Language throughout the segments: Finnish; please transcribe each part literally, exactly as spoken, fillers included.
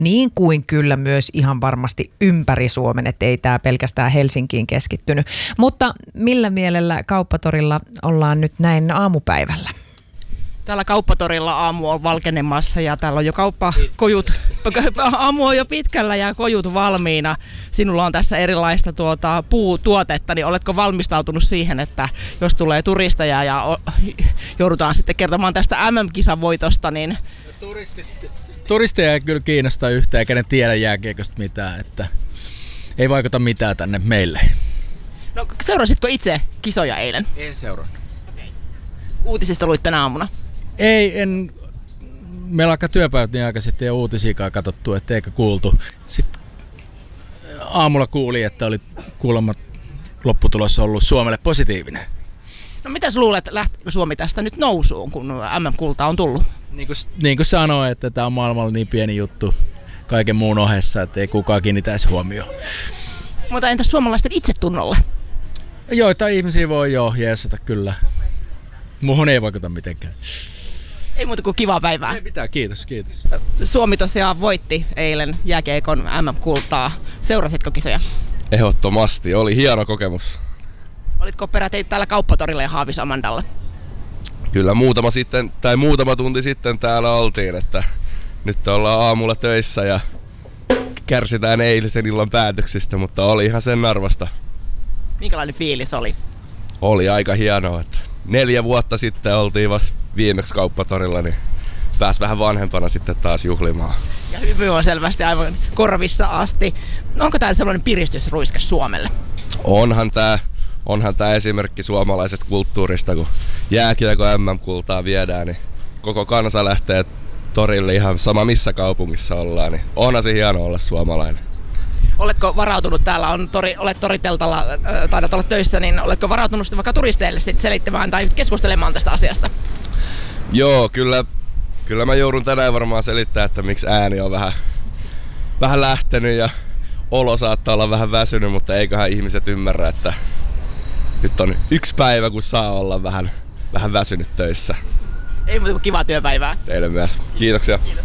niin kuin kyllä myös ihan varmasti ympäri Suomen, että ei tämä pelkästään Helsinkiin keskittynyt. Mutta millä mielellä Kauppatorilla ollaan nyt näin aamupäivällä? Täällä Kauppatorilla aamu on valkenemassa ja täällä on jo kauppakojut, aamu on jo pitkällä ja kojut valmiina. Sinulla on tässä erilaista tuota, puutuotetta, niin oletko valmistautunut siihen, että jos tulee turisteja ja joudutaan sitten kertomaan tästä M M-kisan voitosta, niin... Turistit, turisteja ei kyllä kiinnosta yhtään, eikä ne tiedä jääkiekosta mitään, että ei vaikuta mitään tänne meille. No seurasitko itse kisoja eilen? En seurannut. Okay. Uutisista luit tänä aamuna? Ei, en. Meillä alkaa työpäivät niin aika sitten ja uutisiakaan katsottu, että eikä kuultu. Sitten aamulla kuuli, että oli kuulemma lopputulos ollut Suomelle positiivinen. No mitäs luulet, lähtikö Suomi tästä nyt nousuun, kun M M-kulta on tullut? Niin kuin, niin kuin sanoin, että tämä on maailmalla niin pieni juttu kaiken muun ohessa, että ei kukaan kiinnittäisi huomioon. Mutta entäs suomalaisten itsetunnolle? Joitain ihmisiä voi jo jeesata kyllä. Muuhun ei vaikuta mitenkään. Ei muuta kuin kivaa päivää. Ei mitään, kiitos, kiitos. Suomi tosiaan voitti eilen jääkiekon M M-kultaa. Seurasitko kisoja? Ehdottomasti, oli hieno kokemus. Olitko peräti täällä Kauppatorilla ja Haavis Amandalla? Kyllä muutama, sitten, tai muutama tunti sitten täällä oltiin, että nyt ollaan aamulla töissä ja kärsitään eilisen illan päätöksistä, mutta oli ihan sen arvosta. Minkälainen fiilis oli? Oli aika hienoa, että neljä vuotta sitten oltiin viimeksi Kauppatorilla, niin pääsi vähän vanhempana sitten taas juhlimaan. Ja hymy on selvästi aivan korvissa asti. No onko tää sellainen piristysruiske Suomelle? Onhan tää, onhan tää esimerkki suomalaisesta kulttuurista, kun jääkiekko M M-kultaa viedään, niin koko kansa lähtee torille ihan sama missä kaupungissa ollaan, niin onhan se hieno olla suomalainen. Oletko varautunut, täällä on tori, olet toriteltalla, taidat olla töissä, niin oletko varautunut sitten vaikka turisteille sitten selittämään tai keskustelemaan tästä asiasta? Joo, kyllä, kyllä mä joudun tänään varmaan selittämään, että miksi ääni on vähän, vähän lähtenyt ja olo saattaa olla vähän väsynyt, mutta eiköhän ihmiset ymmärrä, että nyt on yksi päivä, kun saa olla vähän, vähän väsynyt töissä. Ei muuta kuin kivaa työpäivää. Teille myös. Kiitoksia. Kiitos.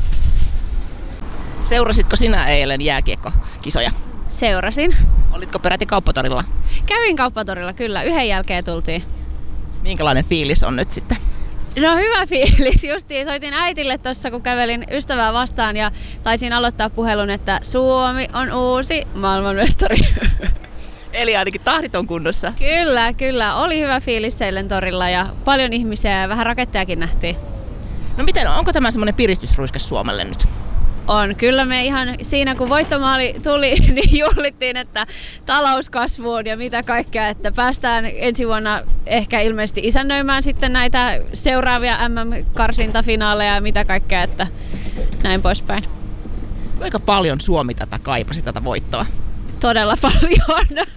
Seurasitko sinä eilen jääkiekkokisoja? Seurasin. Olitko peräti Kauppatorilla? Kävin Kauppatorilla, kyllä. Yhden jälkeen tultiin. Minkälainen fiilis on nyt sitten? No hyvä fiilis. Justiin soitin äitille tuossa, kun kävelin ystävää vastaan ja taisin aloittaa puhelun, että Suomi on uusi maailmanmestari. Eli ainakin tahdit on kunnossa. Kyllä, kyllä. Oli hyvä fiilis eilen torilla ja paljon ihmisiä ja vähän rakettejakin nähtiin. No miten, onko tämä semmoinen piristysruiske Suomelle nyt? On. Kyllä me ihan siinä kun voittomaali tuli, niin juhlittiin, että talouskasvuun ja mitä kaikkea, että päästään ensi vuonna ehkä ilmeisesti isännöimään sitten näitä seuraavia M M-karsintafinaaleja ja mitä kaikkea, että näin poispäin. Kuinka paljon Suomi tätä kaipasi, tätä voittoa? Todella paljon.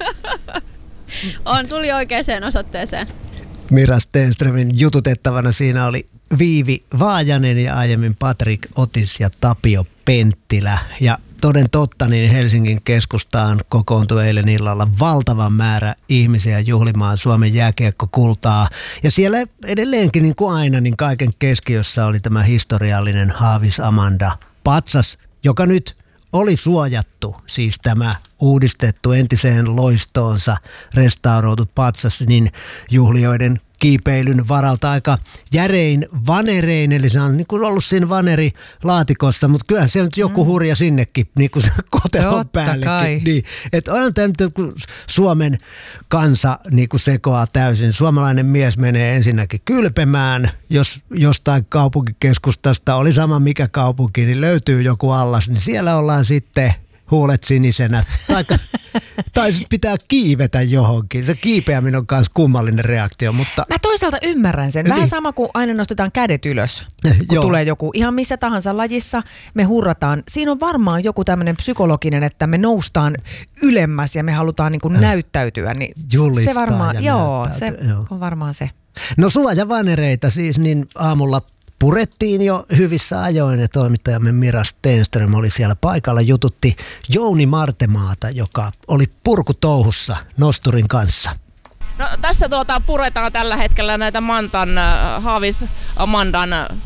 On, tuli oikeaan osoitteeseen. Mira Stenströmin jututettavana siinä oli Viivi Vaajanen ja aiemmin Patrik Otis ja Tapio Penttilä. Ja toden totta, niin Helsingin keskustaan kokoontui eilen illalla valtava määrä ihmisiä juhlimaan Suomen jääkiekkokultaa. Ja siellä edelleenkin niin kuin aina, niin kaiken keskiössä oli tämä historiallinen Haavis Amanda patsas, joka nyt oli suojattu, siis tämä uudistettu entiseen loistoonsa restauroitu patsas, niin juhlijoiden kiipeilyn varalta aika järein vanerein, eli se on niin kuin ollut siinä vanerilaatikossa, mutta kyllähän siellä nyt joku hurja sinnekin, niin kuin se kotelon päällekin. Niin, että onhan tämä nyt, kun Suomen kansa niin kuin sekoaa täysin. Suomalainen mies menee ensinnäkin kylpemään, jos jostain kaupunkikeskustasta, oli sama mikä kaupunki, niin löytyy joku allas, niin siellä ollaan sitten huulet sinisenä. Taika, tai sitten pitää kiivetä johonkin. Se kiipeäminen on myös kummallinen reaktio, mutta... Mä toisaalta ymmärrän sen. Vähän niin. sama kuin aina nostetaan kädet ylös, kun Joo. tulee joku ihan missä tahansa lajissa. Me hurrataan. Siinä on varmaan joku tämmöinen psykologinen, että me noustaan ylemmäs ja me halutaan niin kuin näyttäytyä. Niin Julistaa se varmaan, ja joo, se joo. on varmaan se. No suojavanereita siis, niin aamulla purettiin jo hyvissä ajoin ja toimittajamme Mira Stenström oli siellä paikalla, jututti Jouni Martemaata, joka oli purkutouhussa nosturin kanssa. No, tässä tuota puretaan tällä hetkellä näitä Mantan, Haavis Amandan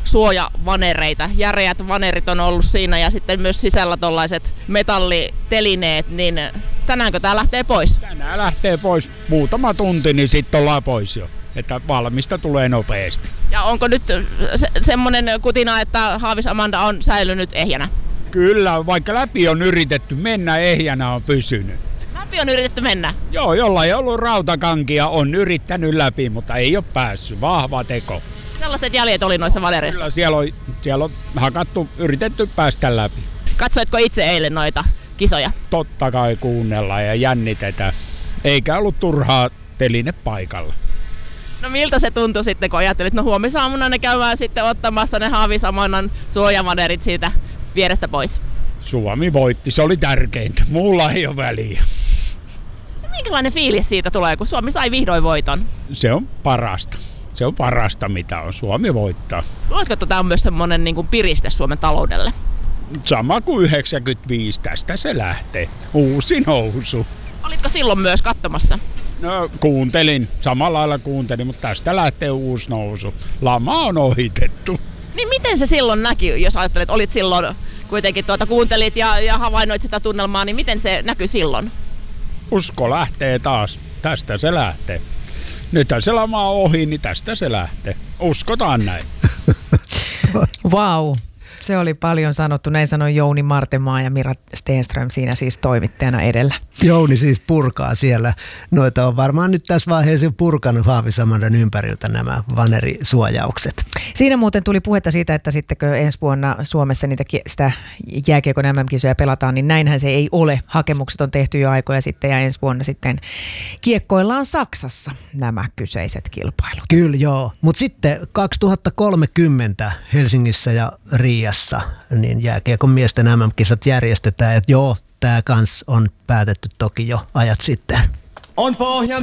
suojavanereita. Järeät vanerit on ollut siinä ja sitten myös sisällä tollaiset metallitelineet, niin tänäänkö tää lähtee pois? Tänään lähtee pois muutama tunti, niin sitten ollaan pois jo. Että valmista tulee nopeasti. Ja onko nyt se, semmoinen kutina, että Haavis Amanda on säilynyt ehjänä? Kyllä, vaikka läpi on yritetty mennä, ehjänä on pysynyt. Läpi on yritetty mennä? Joo, jolla ei ollut rautakankia, on yrittänyt läpi, mutta ei ole päässyt. Vahva teko. Sellaiset jäljet oli noissa vanereissa? Kyllä, siellä on, siellä on hakattu, yritetty päästä läpi. Katsoitko itse eilen noita kisoja? Totta kai kuunnellaan ja jännitetään. Eikä ollut turhaa teline paikalla. No miltä se tuntui sitten, kun ajattelit, no huomisaamuna ne käymään sitten ottamassa ne Haavis Amandan suojavanerit siitä vierestä pois? Suomi voitti, se oli tärkeintä. Muulla ei ole väliä. No, minkälainen fiilis siitä tulee, kun Suomi sai vihdoin voiton? Se on parasta. Se on parasta, mitä on. Suomi voittaa. Luuletko, että tämä on myös semmoinen niin kuin piriste Suomen taloudelle? Sama kuin yhdeksänkymmentäviisi, tästä se lähtee. Uusi nousu. Olitko silloin myös katsomassa? No kuuntelin, samalla lailla kuuntelin, mutta tästä lähtee uusi nousu. Lama on ohitettu. Niin miten se silloin näki, jos ajattelet, olit silloin kuitenkin tuota, kuuntelit ja, ja havainnoit sitä tunnelmaa, niin miten se näkyi silloin? Usko lähtee taas. Tästä se lähtee. Nythän se lama on ohi, niin tästä se lähtee. Uskotaan näin. Vau. Wow. Se oli paljon sanottu. Näin sanoi Jouni Martemaa ja Mira Stenström siinä siis toimittajana edellä. Jouni siis purkaa siellä. Noita on varmaan nyt tässä vaiheessa purkanut Haavis Amandan ympäriltä nämä vanerisuojaukset. Siinä muuten tuli puhetta siitä, että sittenkö ensi vuonna Suomessa niitä sitä jääkiekon M M-kisoja pelataan, niin näinhän se ei ole. Hakemukset on tehty jo aikoja sitten ja ensi vuonna sitten kiekkoillaan Saksassa nämä kyseiset kilpailut. Kyllä joo, mutta sitten kaksituhattakolmekymmentä Helsingissä ja Riassa niin jääkiekon miesten M M-kisat järjestetään, että joo, tämä kans on päätetty toki jo ajat sitten. On pohjan